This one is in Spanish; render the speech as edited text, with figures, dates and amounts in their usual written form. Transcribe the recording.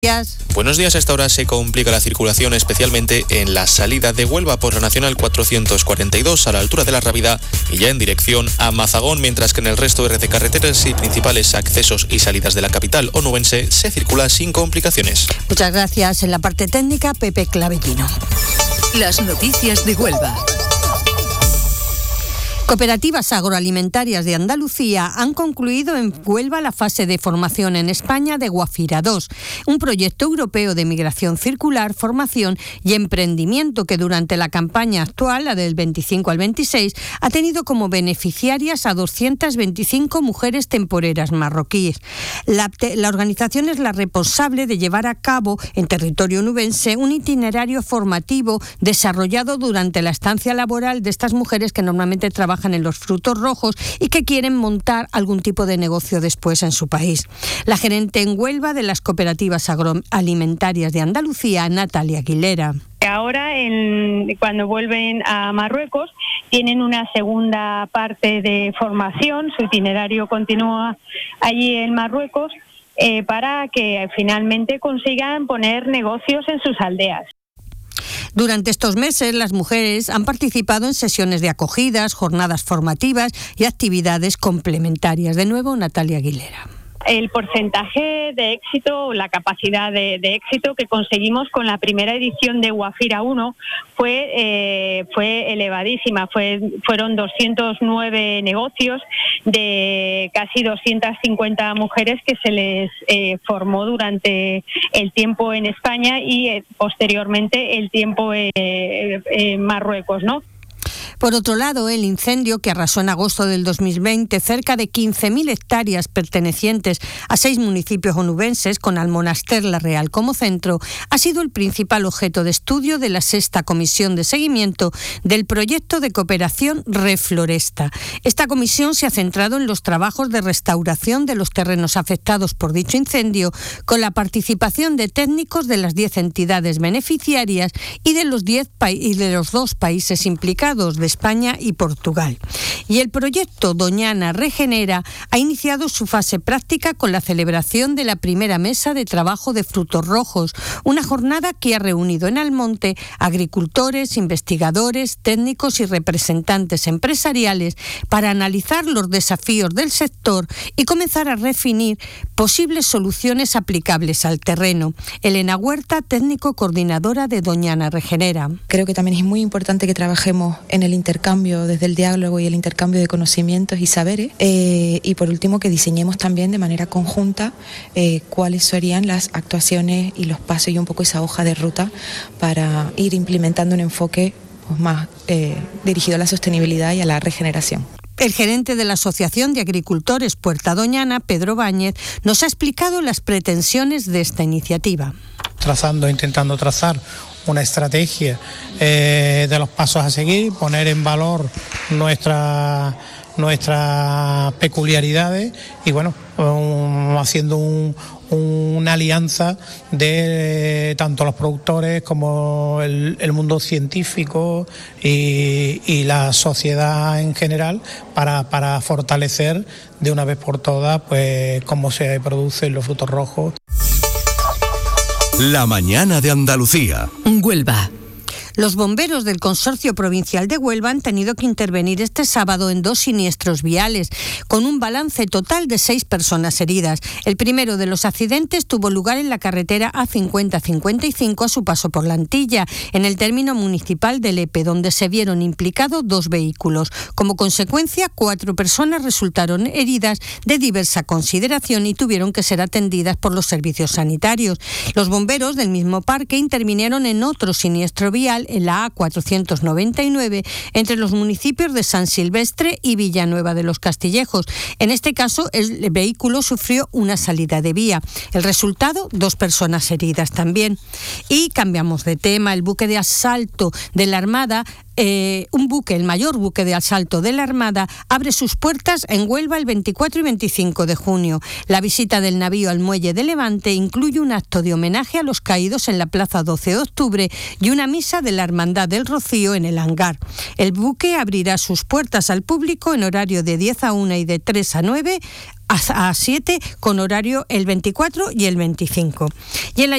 Buenos días. A esta hora se complica la circulación, especialmente en la salida de Huelva por la Nacional 442 a la altura de La Rábida y ya en dirección a Mazagón, mientras que en el resto de carreteras y principales accesos y salidas de la capital onubense se circula sin complicaciones. Muchas gracias. En la parte técnica, Pepe Clavellino. Las noticias de Huelva. Cooperativas agroalimentarias de Andalucía han concluido en Huelva la fase de formación en España de Guafira 2, un proyecto europeo de migración circular, formación y emprendimiento que durante la campaña actual, la del 25 al 26, ha tenido como beneficiarias a 225 mujeres temporeras marroquíes. La organización es la responsable de llevar a cabo en territorio onubense un itinerario formativo desarrollado durante la estancia laboral de estas mujeres que normalmente trabajan en los frutos rojos y que quieren montar algún tipo de negocio después en su país. La gerente en Huelva de las cooperativas agroalimentarias de Andalucía, Natalia Aguilera. Ahora, cuando vuelven a Marruecos, tienen una segunda parte de formación. Su itinerario continúa allí en Marruecos para que finalmente consigan poner negocios en sus aldeas. Durante estos meses, las mujeres han participado en sesiones de acogidas, jornadas formativas y actividades complementarias. De nuevo, Natalia Aguilera. El porcentaje de éxito, la capacidad de éxito que conseguimos con la primera edición de Guafira 1 fue elevadísima. Fueron 209 negocios de casi 250 mujeres que se les formó durante el tiempo en España y posteriormente el tiempo en Marruecos, ¿no? Por otro lado, el incendio que arrasó en agosto del 2020 cerca de 15.000 hectáreas pertenecientes a 6 municipios onubenses, con Almonaster la Real como centro, ha sido el principal objeto de estudio de la 6ª Comisión de Seguimiento del proyecto de cooperación Refloresta. Esta comisión se ha centrado en los trabajos de restauración de los terrenos afectados por dicho incendio, con la participación de técnicos de las 10 entidades beneficiarias y de los 2 países implicados, de España y Portugal. Y el proyecto Doñana Regenera ha iniciado su fase práctica con la celebración de la primera mesa de trabajo de frutos rojos, una jornada que ha reunido en Almonte agricultores, investigadores, técnicos y representantes empresariales para analizar los desafíos del sector y comenzar a definir posibles soluciones aplicables al terreno. Elena Huerta, técnico coordinadora de Doñana Regenera. Creo que también es muy importante que trabajemos en el intercambio, desde el diálogo y el intercambio de conocimientos y saberes, y por último que diseñemos también de manera conjunta cuáles serían las actuaciones y los pasos y un poco esa hoja de ruta para ir implementando un enfoque más dirigido a la sostenibilidad y a la regeneración. El gerente de la Asociación de Agricultores Puerta Doñana, Pedro Báñez, nos ha explicado las pretensiones de esta iniciativa. Intentando trazar una estrategia de los pasos a seguir, poner en valor nuestras peculiaridades y haciendo una alianza de tanto los productores como el mundo científico y la sociedad en general para fortalecer de una vez por todas pues cómo se producen los frutos rojos. La mañana de Andalucía. Huelva. Los bomberos del Consorcio Provincial de Huelva han tenido que intervenir este sábado en 2 siniestros viales, con un balance total de 6 personas heridas. El primero de los accidentes tuvo lugar en la carretera A50-55 a su paso por la Antilla, en el término municipal de Lepe, donde se vieron implicados 2 vehículos. Como consecuencia, 4 personas resultaron heridas de diversa consideración y tuvieron que ser atendidas por los servicios sanitarios. Los bomberos del mismo parque intervinieron en otro siniestro vial en la A499 entre los municipios de San Silvestre y Villanueva de los Castillejos. En este caso, el vehículo sufrió una salida de vía. El resultado, 2 personas heridas también. Y cambiamos de tema. El buque de asalto de la Armada, el mayor buque de asalto de la Armada, abre sus puertas en Huelva el 24 y 25 de junio. La visita del navío al muelle de Levante incluye un acto de homenaje a los caídos en la Plaza 12 de Octubre y una misa de la Hermandad del Rocío en el hangar. El buque abrirá sus puertas al público en horario de 10 a 1 y de 3 a 9 a 7 con horario el 24 y el 25. Y en la